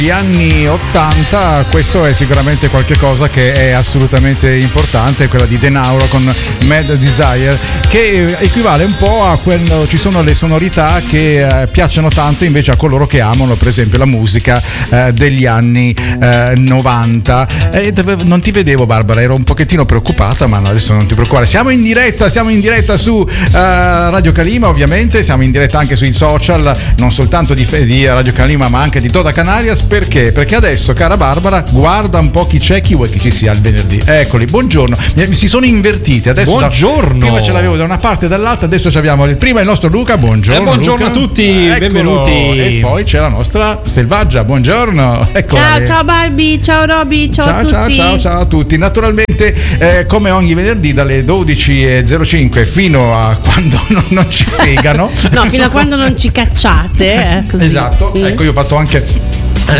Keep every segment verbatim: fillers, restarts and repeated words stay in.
Gli anni ottanta, questo è sicuramente qualche cosa che è assolutamente importante, quella di De Nauro con Mad Desire, che equivale un po' a quando ci sono le sonorità che eh, piacciono tanto invece a coloro che amano per esempio la musica eh, degli anni eh, novanta. E non ti vedevo, Barbara, ero un pochettino preoccupata, ma adesso non ti preoccupare, siamo in diretta, siamo in diretta su eh, Radio Calima, ovviamente siamo in diretta anche sui social, non soltanto di, di Radio Calima ma anche di Toda Canarias. Perché? Perché adesso, cara Barbara, guarda un po' chi c'è, chi vuoi che ci sia il venerdì. Eccoli, buongiorno. Mi, si sono invertiti adesso. Buongiorno. Da, prima ce l'avevo da una parte e dall'altra, adesso abbiamo il prima il nostro Luca. Buongiorno. Eh, buongiorno Luca. a tutti, Eccolo. benvenuti. E poi c'è la nostra Selvaggia. Buongiorno. Eccola. Ciao, ciao Barbie, ciao Roby, ciao, ciao a tutti. Ciao, ciao, ciao a tutti. Naturalmente, eh, come ogni venerdì dalle dodici e zero cinque fino a quando non, non ci segano. No, fino a quando non ci cacciate. Eh, così. Esatto. Mm. Ecco, io ho fatto anche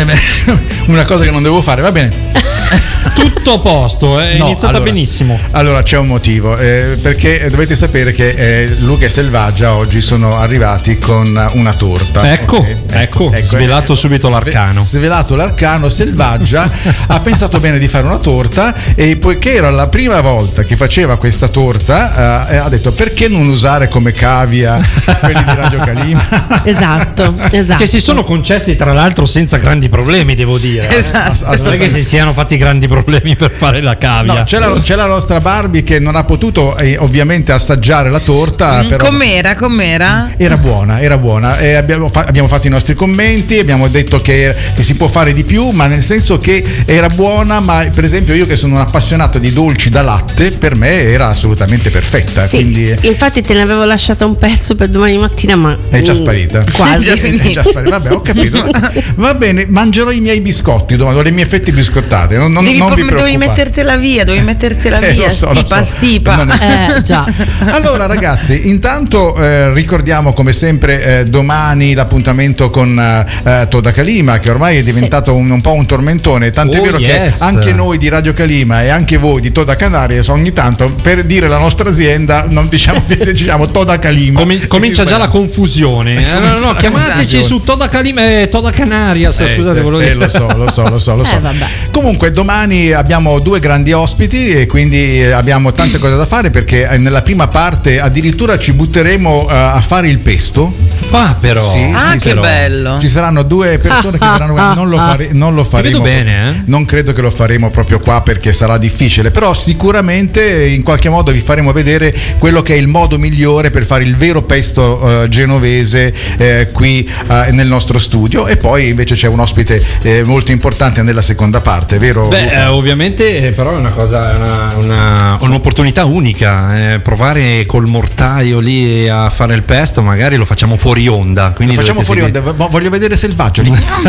una cosa che non devo fare, va bene. Tutto a posto, è no, iniziata allora, benissimo. Allora c'è un motivo, eh, perché dovete sapere che eh, Luca e Selvaggia oggi sono arrivati con una torta. Ecco, okay? ecco, ecco, svelato eh, subito l'arcano. Svelato l'arcano, Selvaggia ha pensato bene di fare una torta e poiché era la prima volta che faceva questa torta, eh, ha detto perché non usare come cavia quelli di Radio Calima. Esatto, esatto. Che si sono concessi tra l'altro senza grandi problemi, devo dire. Esatto. Eh. Non è che si siano fatti grandi problemi per fare la cavia. No, c'è, la, c'è la nostra Barbie che non ha potuto eh, ovviamente assaggiare la torta. Mm, però com'era? Com'era? Era buona, era buona. Eh, abbiamo, fa- abbiamo fatto i nostri commenti, abbiamo detto che, che si può fare di più, ma nel senso che era buona, ma per esempio io che sono un appassionato di dolci da latte, per me era assolutamente perfetta. Sì, quindi infatti te ne avevo lasciato un pezzo per domani mattina, ma è già sparita. Quasi. È già sparita. Vabbè, ho capito. Va bene, mangerò i miei biscotti domani, le mie fette biscottate. Non, non, Devi, non vi dovevi mettertela via, dovevi mettertela eh, via, so, stipa, so. stipa. Eh, già. Allora ragazzi, intanto eh, ricordiamo come sempre eh, domani l'appuntamento con eh, Toda Calima, che ormai è diventato sì. un, un po' un tormentone, tant'è oh, vero yes. che anche noi di Radio Calima e anche voi di Toda Canarias ogni tanto per dire la nostra azienda non diciamo più, diciamo Toda Calima. Com- comincia già la confusione. Eh, no, no, chiamateci su Toda Calima e Toda Canarias. Eh, scusate, eh, volevo eh, dire. lo so, lo so, lo so, lo so. Eh, vabbè. Comunque domani abbiamo due grandi ospiti e quindi abbiamo tante cose da fare, perché nella prima parte addirittura ci butteremo uh, a fare il pesto. Ah, però. Sì, ah, sì, che però. bello. Ci saranno due persone che verranno, non lo, fare, non lo faremo. Ti vedo bene, eh? Non credo che lo faremo proprio qua perché sarà difficile, però sicuramente in qualche modo vi faremo vedere quello che è il modo migliore per fare il vero pesto uh, genovese eh, qui uh, nel nostro studio. E poi invece c'è un ospite eh, molto importante nella seconda parte, vero? Beh, eh, ovviamente, però è una cosa, una, una, un'opportunità unica, eh, provare col mortaio lì a fare il pesto, magari lo facciamo fuori onda. Quindi lo facciamo fuori seguire... onda, voglio vedere Selvaggio lì.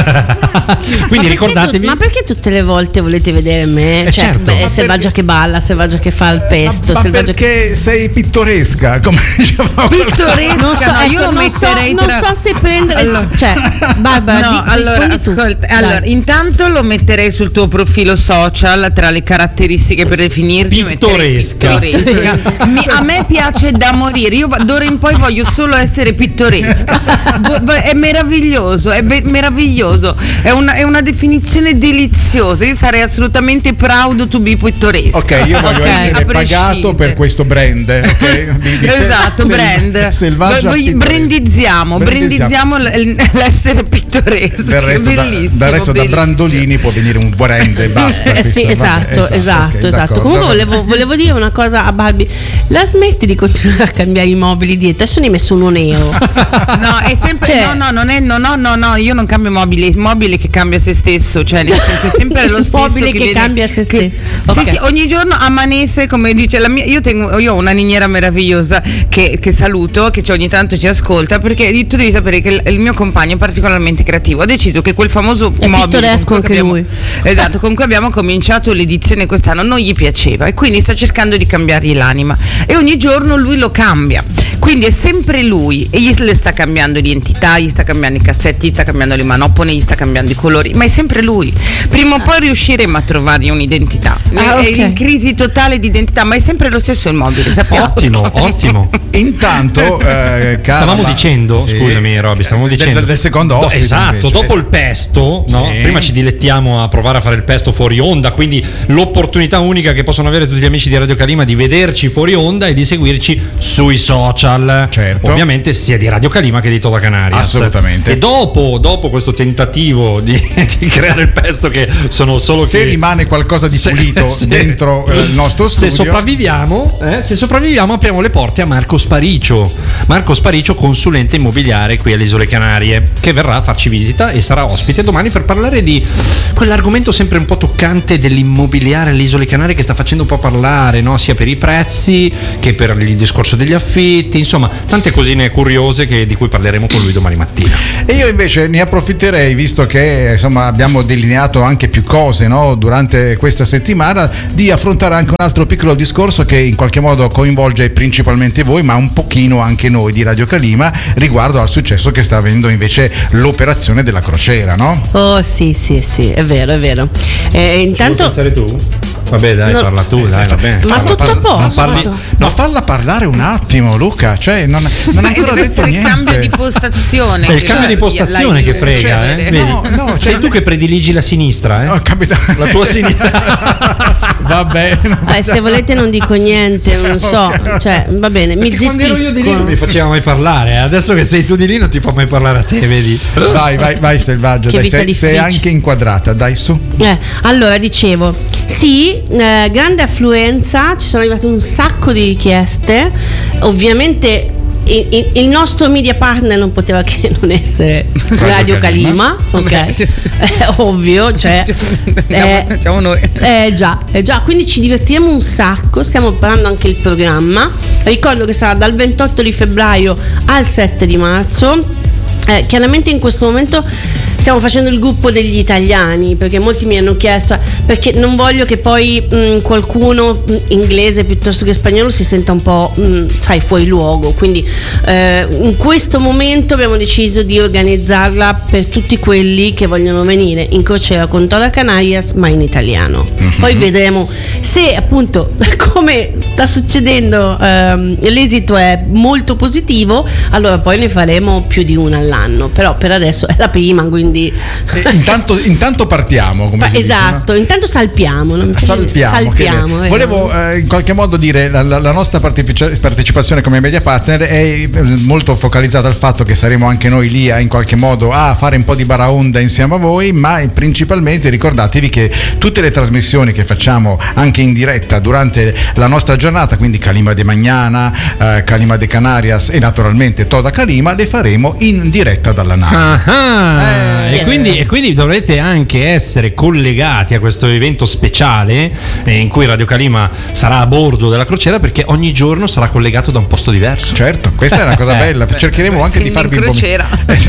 Quindi ma ricordatevi. Tu, ma perché tutte le volte volete vedere me? Eh, cioè, certo. beh, Ma Selvaggia perché... che balla, Selvaggia che fa il pesto, ma, ma Selvaggia perché che... sei pittoresca, come dicevamo. Pittoresca, non so, no, ecco, io lo non metterei so, tra... non so se prendere allora... cioè Barbara, no, di, allora ascolta, allora intanto lo metterei sul tuo profilo social tra le caratteristiche per definirti. Pittoresca, pittoresca. Mi, a me piace da morire, io d'ora in poi voglio solo essere pittoresca. È meraviglioso, è be- meraviglioso, è una, è una definizione deliziosa. Io sarei assolutamente proud to be pittoresca. Ok, io voglio okay, essere pagato per questo brand, ok? Di, di esatto, sel- brand. Selvaggia Voi brandizziamo, brandizziamo l'essere pittoresco. Del resto, da, del resto da Brandolini può venire un brand e basta. Eh, sì, esatto, vabbè, esatto, esatto, okay, esatto. Comunque volevo, volevo dire una cosa a Barbie. La smetti di continuare a cambiare i mobili dietro? Adesso ne hai messo uno nero. No, è sempre cioè, no, no, non è no, no, no, no, io non cambio mobili, il mobile che cambia se stesso, cioè nel senso è sempre lo stesso mobile che, che viene, cambia se stesso. Che, okay. Sì, sì, ogni giorno a Manese, come dice la mia, io tengo io ho una niñera meravigliosa che, che saluto, che ogni tanto ci ascolta, perché tu devi sapere che il, il mio compagno è particolarmente creativo, ha deciso che quel famoso è mobile pittoresco anche abbiamo, lui. Esatto, con cui abbiamo cominciato l'edizione quest'anno non gli piaceva e quindi sta cercando di cambiargli l'anima e ogni giorno lui lo cambia, quindi è sempre lui e gli le sta sta cambiando identità, gli sta cambiando i cassetti, gli sta cambiando le manopole, gli sta cambiando i colori, ma è sempre lui. Prima o poi riusciremo a trovargli un'identità. Ah, è okay. in crisi totale di identità, ma è sempre lo stesso il mobile, sappiamo. Ottimo, ottimo. Intanto, eh, cara, Stavamo ma- dicendo, sì, scusami Roby, stavamo del- dicendo del secondo Do- ospite, esatto, invece. dopo il pesto, no? Sì. Prima ci dilettiamo a provare a fare il pesto fuori onda, quindi l'opportunità unica che possono avere tutti gli amici di Radio Calima di vederci fuori onda e di seguirci sui social. Certo. Ovviamente sia di Radio Calima che di Toda Canarias. Assolutamente. E dopo, dopo questo tentativo di, di creare il pesto, che sono solo se che rimane qualcosa di Se- pulito se- dentro eh, il nostro se studio, sopravviviamo, eh, se sopravviviamo apriamo le porte a Marco Sparicio. Marco Sparicio, consulente immobiliare qui alle Isole Canarie, che verrà a farci visita e sarà ospite domani per parlare di quell'argomento sempre un po' toccante dell'immobiliare alle Isole Canarie, che sta facendo un po' parlare, no? Sia per i prezzi che per il discorso degli affitti, insomma tante cosine curiose che, di cui parleremo con lui domani mattina. E io invece ne approfitterei, visto che insomma abbiamo delineato anche più cose, no, durante questa settimana, di affrontare anche un altro piccolo discorso che in qualche modo coinvolge principalmente voi, ma un pochino anche noi di Radio Calima, riguardo al successo che sta avendo invece l'operazione della crociera, no? Oh sì, sì, sì, è vero, è vero. Eh, intanto... Vuoi pensare tu? Vabbè dai, No. parla tu, dai, va bene. Ma Falla tutto a parla- posto. parli- ma falla parlare un attimo, Luca, cioè non, non ha Ma ancora deve detto essere il niente. cambio di postazione. È il che- cambio di la- postazione la- che frega, cioè, eh? eh, Vedi? no, no, cioè- Sei tu che prediligi la sinistra, eh? Oh, capita- La tua sinistra. Va bene. Eh, se volete non dico niente, non so, cioè va bene, mi Perché quando ero io di lì non mi zittisco. faceva mai parlare, eh? Adesso che sei tu di lì non ti fa mai parlare a te, vedi? Vai, vai, vai Selvaggio, Che dai, vita sei, di sei flic. anche inquadrata, dai su. Eh, allora dicevo, sì, eh, grande affluenza, ci sono arrivate un sacco di richieste, ovviamente i- i- il nostro media partner non poteva che non essere Radio Calima, ok? Vabbè. È ovvio, cioè eh, Facciamo noi. eh già, eh già, quindi ci divertiremo un sacco, stiamo preparando anche il programma. Ricordo che sarà dal ventotto di febbraio al sette di marzo. Eh, chiaramente in questo momento stiamo facendo il gruppo degli italiani, perché molti mi hanno chiesto, perché non voglio che poi mh, qualcuno mh, inglese piuttosto che spagnolo si senta un po' mh, sai, fuori luogo, quindi eh, in questo momento abbiamo deciso di organizzarla per tutti quelli che vogliono venire in crociera con Toda Canarias, ma in italiano. Poi vedremo se appunto, come sta succedendo, ehm, l'esito è molto positivo, allora poi ne faremo più di una all'anno, però per adesso è la prima, quindi Eh, intanto, intanto partiamo, come Pa- si dice, no? esatto, intanto salpiamo, non- Salpiamo, che salpiamo, bene. vero? Volevo eh, in qualche modo dire la, la- la nostra partecipa- partecipazione come media partner è eh, molto focalizzata al fatto che saremo anche noi lì a, in qualche modo a fare un po' di baraonda insieme a voi, ma principalmente ricordatevi che tutte le trasmissioni che facciamo anche in diretta durante la nostra giornata, quindi Calima de Mañana, eh, Calima de Canarias e naturalmente Toda Calima, le faremo in diretta dalla nave. Ah, Eh, e, yes. quindi, e quindi dovrete anche essere collegati a questo evento speciale eh, in cui Radio Calima sarà a bordo della crociera, perché ogni giorno sarà collegato da un posto diverso. Certo, questa è una cosa bella, cercheremo anche di farvi un po'. crociera.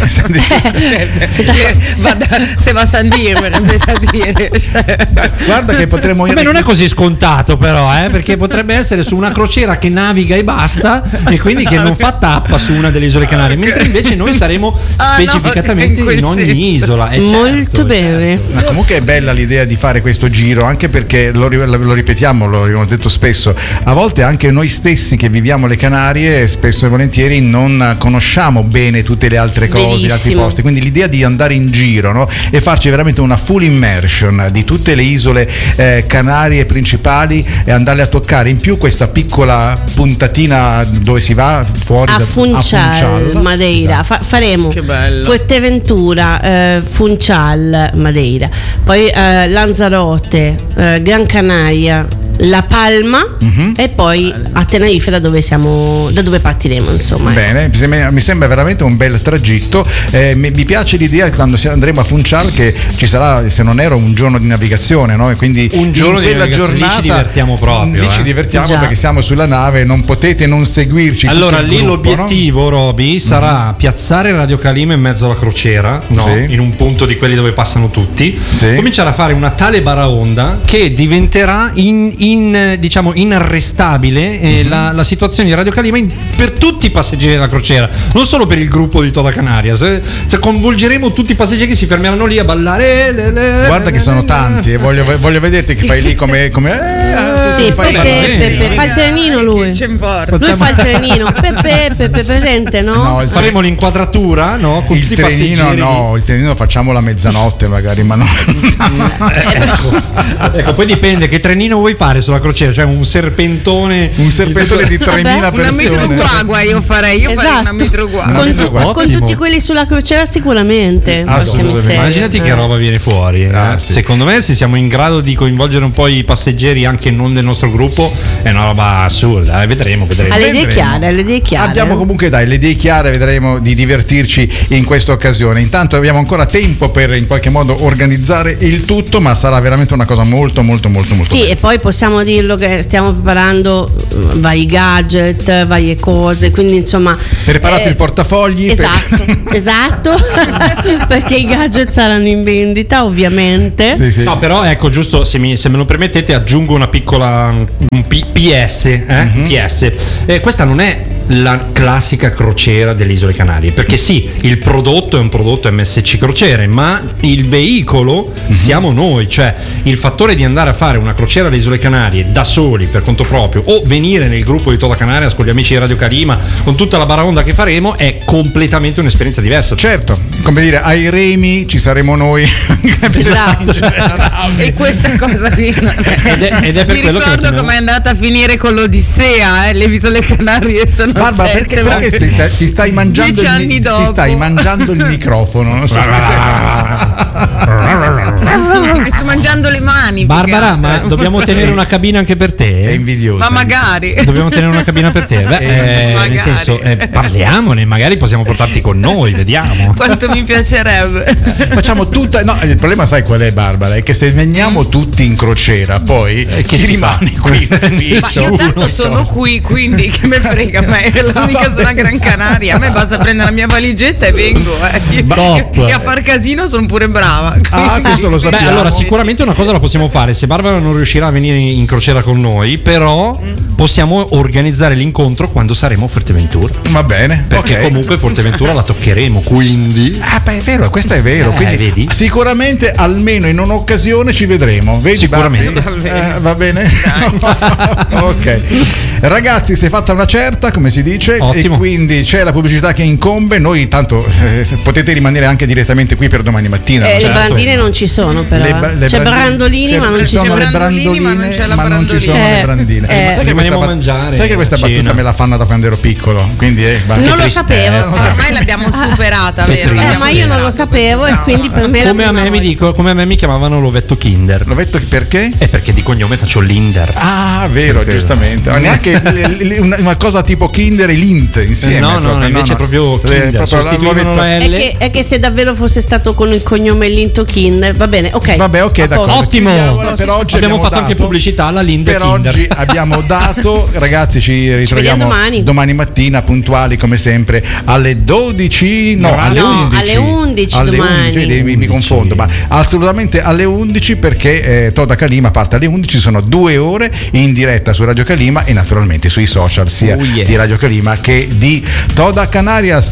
Eh, Vada, se va a San Diego, verrebbe da dire. Cioè. Guarda che potremmo Vabbè, non è così scontato però, eh, perché potrebbe essere su una crociera che naviga e basta, e quindi che non fa tappa su una delle isole Canarie, mentre invece noi saremo Ah, no, specificatamente in quel in ogni senso. isola. Eh, certo, Molto bene. Ma comunque è bella l'idea di fare questo giro, anche perché lo, ri- lo ripetiamo, lo abbiamo detto spesso, a volte anche noi stessi che viviamo le Canarie spesso e volentieri non conosciamo bene tutte le altre cose, gli altri Verissimo. posti, quindi l'idea di andare in giro, no? E farci veramente una full immersion di tutte le isole eh, Canarie principali e andarle a toccare, in più questa piccola puntatina dove si va fuori A da- Funchal, Madeira. Esatto. Fa- faremo Che bello. Fuerteventura, eh, Funchal, Madeira, poi eh, Lanzarote, eh, Gran Canaria, La Palma Mhm. e poi a Tenerife, da dove siamo, da dove partiremo, insomma. Bene, mi sembra, mi sembra veramente un bel tragitto. Eh, mi, mi piace l'idea che quando si- andremo a Funchal che ci sarà, se non ero, un giorno di navigazione, no? E quindi Un giorno in di quella navigazione, lì ci giornata divertiamo proprio, lì ci eh. divertiamo Già. perché siamo sulla nave e non potete non seguirci. Allora tutto il lì gruppo, l'obiettivo, Roby, sarà piazzare Radio Calima in mezzo alla crociera, no? Sì. In un punto di quelli dove passano tutti, Sì. cominciare a fare una tale baraonda che diventerà in- in, diciamo inarrestabile eh, Mm-hmm. la, la situazione di Radio Calima in- per tutti i passeggeri della crociera, non solo per il gruppo di Toda Canarias. eh. Cioè, coinvolgeremo tutti i passeggeri che si fermeranno lì a ballare. le, le, Guarda che sono le, tanti e voglio, voglio vederti che fai lì come, come eh, Sì, tu fai Peppe, ballare. Peppe, fa il trenino lui. Che c'è importa? Lui fa il trenino. Peppe, Peppe, presente, no? No, il, Faremo l'inquadratura, no? Con il tutti i trenino passeggeri. no, il trenino facciamo la mezzanotte magari, ma no. ecco. ecco, poi dipende che trenino vuoi fare sulla crociera, cioè un serpentone. Un serpentone di tremila Vabbè, Una metro persone. guagua io farei, io farei una Esatto. metro guagua. Una Con, metro tu- guagua. con Ottimo. tutti quelli sulla crociera sicuramente. Porca Assolutamente. miseria. Immaginati che roba viene fuori. eh. Ah, sì. Secondo me, se siamo in grado di coinvolgere un po' i passeggeri anche non del nostro gruppo, è una roba assurda. eh. Vedremo, vedremo. Alle idee Vedremo. chiare, alle idee chiare. Abbiamo comunque dai le idee chiare, vedremo di divertirci in questa occasione. Intanto abbiamo ancora tempo per in qualche modo organizzare il tutto, ma sarà veramente una cosa molto molto molto molto Sì, bella. e poi possiamo dirlo che stiamo preparando eh, vari gadget, varie cose, quindi insomma... Preparate eh, il portafogli per- Esatto, esatto, perché i gadget saranno in vendita ovviamente. Sì, sì. No, però ecco, giusto se, mi- se me lo permettete, aggiungo una piccola un P- PS. Eh? Mhm. P S. Eh, questa non è la classica crociera delle Isole Canarie, perché sì, il prodotto è un prodotto M S C Crociere, ma il veicolo Mhm. siamo noi, cioè il fattore di andare a fare una crociera alle Isole Canarie da soli per conto proprio o venire nel gruppo di Toda Canarias con gli amici di Radio Calima con tutta la baraonda che faremo è completamente un'esperienza diversa. Certo, come dire, ai remi ci saremo noi. Esatto. E questa cosa qui non è. Ed è- ed è per Mi quello che ricordo lo chiamiamo- com'è andata a finire con l'Odissea, eh? Le Isole Canarie sono Guarda, sette, perché, ma- perché ti, ti stai mangiando Dieci il, anni mi- dopo. ti stai mangiando il microfono, non so Mi sto mangiando le mani. Barbara, ma perché- dobbiamo tenere una cabina anche per te? è invidioso. Ma magari. Dobbiamo tenere una cabina per te? Beh, eh, Magari. nel senso, eh, parliamone, magari possiamo portarti con noi, vediamo. Quanto mi piacerebbe. Facciamo tutta. No, il problema sai qual è, Barbara? È che se veniamo tutti in crociera, poi che chi si rimane fa? qui Ma fisso. io tanto sono qui, quindi che me frega a me, mica sono a Gran Canaria, a me basta prendere la mia valigetta e vengo. Eh. Io- Top. E a far casino sono pure brava. Ah, questo lo Beh, sappiamo. allora sicuramente una cosa la possiamo fare. Se Barbara non riuscirà a venire in crociera con noi, però possiamo organizzare l'incontro quando saremo a Forteventura. Va bene, Perché ok. comunque Forteventura la toccheremo, quindi. Ah, beh, è vero, questo è vero. Eh, quindi vedi? sicuramente almeno in un'occasione ci vedremo. Vedi, Sicuramente. Barbie? Eh, va bene? Ok. Ragazzi, si è fatta una certa, come si dice, Ottimo. e quindi c'è la pubblicità che incombe. Noi tanto eh, potete rimanere anche direttamente qui per domani mattina. Eh, no? le certo. brandine non ci sono però. Le ba- le c'è brandine- Brandolini c'è- ma non ci sono sono. le Brandoline, brandoline, ma non c'è la ma non ci sono brandolina. le brandine. Eh, sai, che questa, rimaniamo a bat- mangiare sai che questa a battuta cena. me la fanno da quando ero piccolo, quindi eh, va. Non lo tristezza. sapevo. Ormai l'abbiamo superata, Che vero? triste. Eh, ma io non lo sapevo e quindi per me è la Come a prima me mi volta. dico, come a me mi chiamavano l'ovetto Kinder. L'ho detto perché? È perché di cognome faccio l'Inder. Ah, vero, giustamente. Ma neanche l- l- una, una cosa tipo Kinder e Lint insieme. no, no, proprio, invece è proprio Eh, Kinder. proprio la- Sostituivano la È L. che, è che se davvero fosse stato con il cognome Linto Kinder, va bene, ok. Vabbè, ok, A d'accordo. posto. Ottimo. Chiudiamola, per oggi Abbiamo fatto anche dato- pubblicità alla Linde Per Kinder. oggi abbiamo dato, ragazzi, ci ritroviamo vediamo domani. mattina puntuali come sempre alle dodici, no, alle No, undici. alle undici alle domani. undici, vedi, mi, mi confondo, ma assolutamente alle undici perché eh, Toda Calima parte alle undici, sono due ore in diretta su Radio Calima e naturalmente sui social sia Oh, yes. di Radio Calima che di Toda Canarias.